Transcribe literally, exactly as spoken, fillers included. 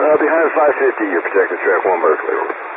Uh, behind five fifty, your protected track one Berkeley.